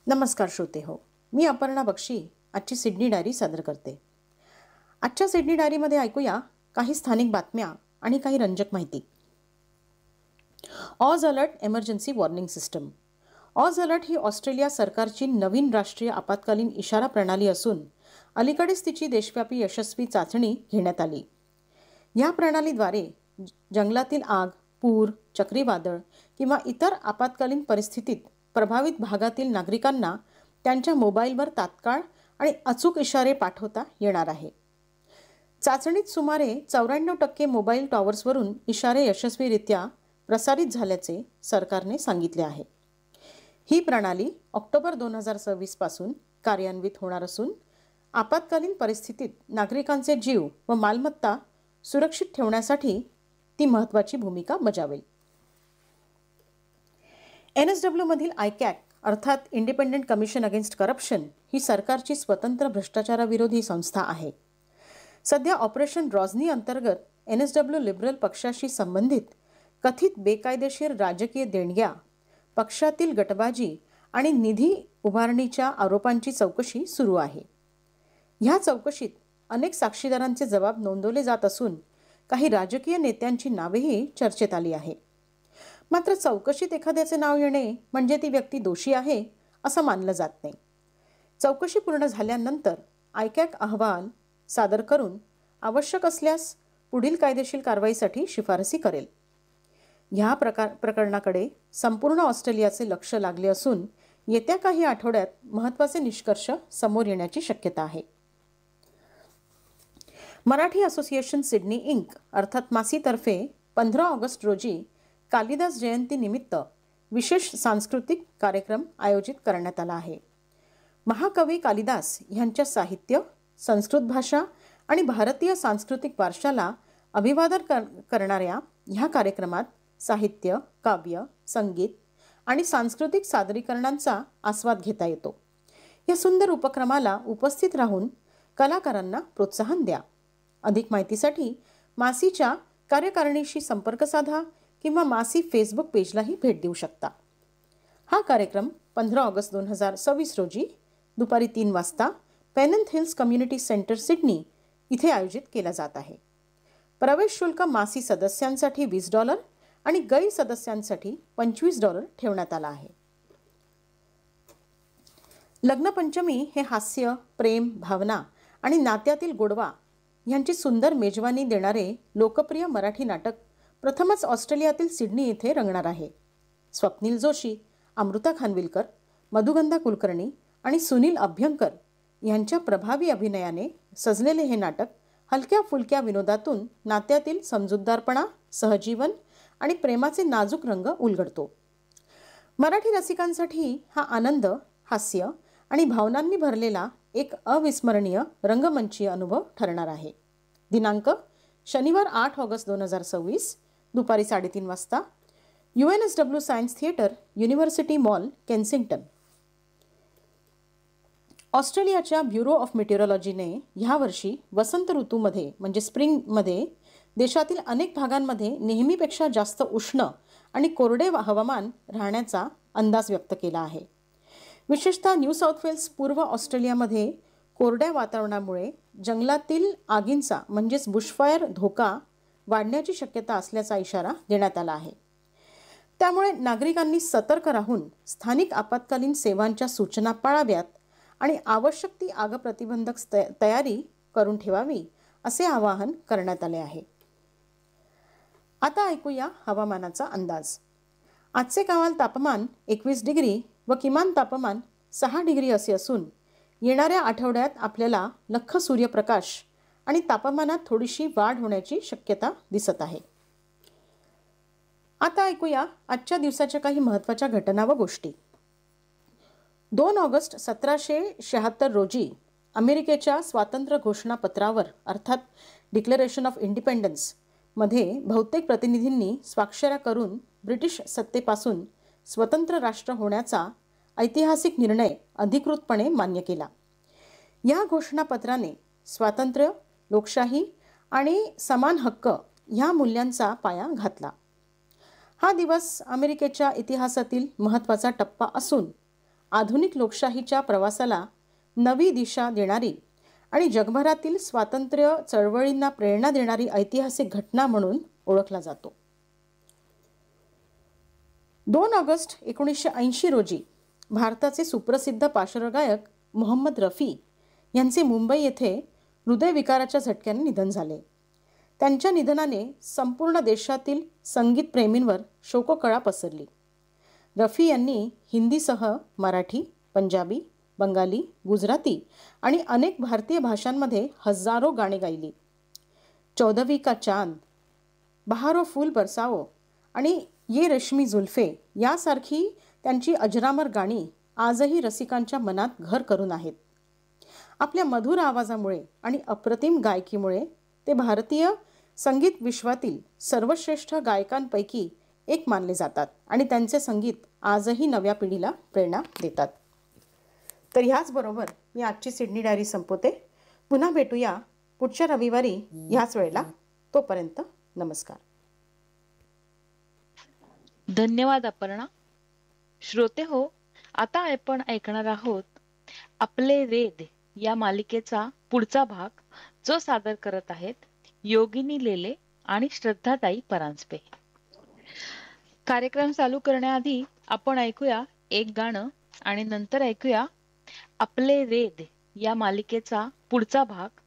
नमस्कार श्रोते हो. मी अपर्णा बक्षी आजची सिडनी डायरी सादर करते. आजच्या सिडनी डायरीमध्ये ऐकूया काही स्थानिक बातम्या आणि काही रंजक माहिती. ऑज alert emergency warning system. ऑज alert ही ऑस्ट्रेलिया सरकारची नवीन राष्ट्रीय आपत्कालीन इशारा प्रणाली असून अलीकडेच तिची देशव्यापी यशस्वी चाचणी घेण्यात आली. या प्रणालीद्वारे जंगलातील आग, पूर, चक्रीवादळ किंवा इतर आपत्कालीन परिस्थितीत प्रभावित भागातील नागरिकांना त्यांच्या मोबाईलवर तात्काळ आणि अचूक इशारे पाठवता येणार आहे. चाचणीत सुमारे 94% मोबाईल टॉवर्सवरून इशारे यशस्वीरित्या प्रसारित झाल्याचे सरकारने सांगितले आहे. ही प्रणाली ऑक्टोबर 2026 पासून कार्यान्वित होणार असून आपत्कालीन परिस्थितीत नागरिकांचे जीव व मालमत्ता सुरक्षित ठेवण्यासाठी ती महत्त्वाची भूमिका बजावेल. NSW मधील ICAC अर्थात इंडिपेंडंट कमिशन अगेन्स्ट करप्शन ही सरकारची स्वतंत्र भ्रष्टाचाराविरोधी संस्था आहे. सध्या ऑपरेशन रॉझनी अंतर्गत NSW लिबरल पक्षाशी संबंधित कथित बेकायदेशीर राजकीय देणग्या, पक्षातील गटबाजी आणि निधी उभारणीच्या आरोपांची चौकशी सुरू आहे. ह्या चौकशीत अनेक साक्षीदारांचे जबाब नोंदवले जात असून काही राजकीय नेत्यांची नावेही चर्चेत आली आहे. मात्र चौकशीत एखाद्याचे नाव येणे म्हणजे ती व्यक्ती दोषी आहे असं मानलं जात नाही. चौकशी पूर्ण झाल्यानंतर ICAC अहवाल सादर करून आवश्यक असल्यास पुढील कायदेशीर कारवाईसाठी शिफारसी करेल. ह्या प्रकरणाकडे संपूर्ण ऑस्ट्रेलियाचे लक्ष लागले असून येत्या काही आठवड्यात महत्त्वाचे निष्कर्ष समोर येण्याची शक्यता आहे. मराठी असोसिएशन सिडनी इंक अर्थात मासीतर्फे 15 ऑगस्ट रोजी कालिदास जयंती निमित्त विशेष सांस्कृतिक कार्यक्रम आयोजित करण्यात आला आहे. महाकवी कालिदास यांच्या साहित्य, संस्कृत भाषा आणि भारतीय सांस्कृतिक वारशाला अभिवादन करणाऱ्या ह्या कार्यक्रमात साहित्य, काव्य, संगीत आणि सांस्कृतिक सादरीकरणांचा आस्वाद घेता येतो. या सुंदर उपक्रमाला उपस्थित राहून कलाकारांना प्रोत्साहन द्या. अधिक माहितीसाठी मासीच्या कार्यकारिणीशी संपर्क साधा किंवा मासी फेसबुक पेजलाही भेट देऊ शकता. हा कार्यक्रम 15 ऑगस्ट 2026 रोजी दुपारी 3 वाजता पेनंथ हिल्स कम्युनिटी सेंटर सिडनी इथे आयोजित केला जात आहे. प्रवेश शुल्क मासी सदस्यांसाठी $20 आणि गैर सदस्यांसाठी $25 ठेवण्यात आला आहे. लग्नपंचमी हे हास्य, प्रेम, भावना आणि नात्यातील गोडवा यांची सुंदर मेजवानी देणारे लोकप्रिय मराठी नाटक प्रथमच ऑस्ट्रेलियातील सिडनी येथे रंगणार आहे. स्वप्नील जोशी, अमृता खानविलकर, मधुगंधा कुलकर्णी आणि सुनील अभ्यंकर यांच्या प्रभावी अभिनयाने सजलेले हे नाटक हलक्या फुलक्या विनोदातून नात्यातील समजूतदारपणा, सहजीवन आणि प्रेमाचे नाजूक रंग उलगडतो. मराठी रसिकांसाठी हा आनंद, हास्य आणि भावनांनी भरलेला एक अविस्मरणीय रंगमंचीय अनुभव ठरणार आहे. दिनांक शनिवार 8 ऑगस्ट 2026 दुपारी 3:30 वाजता UNSW science theatre, university mall, केन्सिंग्टन. ऑस्ट्रेलियाच्या ब्युरो ऑफ मेटिओरॉलॉजीने ह्या वर्षी वसंत ऋतूमध्ये म्हणजे स्प्रिंगमध्ये देशातील अनेक भागांमध्ये नेहमीपेक्षा जास्त उष्ण आणि कोरडे हवामान राहण्याचा अंदाज व्यक्त केला आहे. विशेषतः न्यू साऊथ वेल्स, पूर्व ऑस्ट्रेलियामध्ये कोरड्या वातावरणामुळे जंगलातील आगींचा म्हणजेच बुशफायर धोका वाढण्याची शक्यता असल्याचा इशारा देण्यात आला आहे. त्यामुळे नागरिकांनी सतर्क राहून स्थानिक आपत्कालीन सेवांच्या सूचना पाळाव्यात आणि आवश्यक ती आग प्रतिबंधक तयारी करून ठेवावी असे आवाहन करण्यात आले आहे. आता ऐकूया हवामानाचा अंदाज. आजचे कमाल तापमान 21 डिग्री व किमान तापमान 6 डिग्री असे असून येणाऱ्या आठवड्यात आपल्याला लख्ख सूर्यप्रकाश आणि तापमानात थोडीशी वाढ होण्याची शक्यता दिसत आहे. आता ऐकूया आजच्या दिवसाच्या काही महत्त्वाच्या घटना व गोष्टी. 2 ऑगस्ट 1776 रोजी अमेरिकेच्या स्वातंत्र्य घोषणापत्रावर अर्थात डिक्लेरेशन ऑफ इंडिपेंडन्स मध्ये बहुतेक प्रतिनिधींनी स्वाक्षऱ्या करून ब्रिटिश सत्तेपासून स्वतंत्र राष्ट्र होण्याचा ऐतिहासिक निर्णय अधिकृतपणे मान्य केला. या घोषणापत्राने स्वातंत्र्य, लोकशाही आणि समान हक्क ह्या मूल्यांचा पाया घातला. हा दिवस अमेरिकेच्या इतिहासातील महत्त्वाचा टप्पा असून आधुनिक लोकशाहीच्या प्रवासाला नवी दिशा देणारी आणि जगभरातील स्वातंत्र्य चळवळींना प्रेरणा देणारी ऐतिहासिक घटना म्हणून ओळखला जातो. 2 ऑगस्ट 1980 रोजी भारताचे सुप्रसिद्ध पार्श्वगायक मोहम्मद रफी यांचे मुंबई येथे हृदयविकाराच्या झटक्याने निधन झाले. त्यांच्या निधनाने संपूर्ण देशातील संगीतप्रेमींवर शोककळा पसरली. रफी यांनी हिंदीसह मराठी, पंजाबी, बंगाली, गुजराती आणि अनेक भारतीय भाषांमध्ये हजारो गाणी गायली. चौदहवीं का चांद, बहारो फूल बरसाओ आणि ये रेशमी जुल्फे यासारखी त्यांची अजरामर गाणी आजही रसिकांच्या मनात घर करून आहेत. आपल्या मधुर आवाजामुळे आणि अप्रतिम गायकीमुळे ते भारतीय संगीत विश्वातील सर्वश्रेष्ठ गायकांपैकी एक मानले जातात आणि त्यांचे संगीत आजही नव्या पिढीला प्रेरणा देतात. तर ह्याचबरोबर मी आजची सिडनी डायरी संपवते. पुन्हा भेटूया पुढच्या रविवारी ह्याच वेळेला. तोपर्यंत नमस्कार. धन्यवाद अपर्णा. श्रोते हो, आता आपण ऐकणार आहोत आपले वेद या मालिकेचा पुढचा भाग, जो सादर करत आहेत योगिनी लेले आणि श्रद्धाताई परांजपे. कार्यक्रम चालू करण्याआधी आपण ऐकूया एक गाणं आणि नंतर ऐकूया आपले वेद या मालिकेचा पुढचा भाग,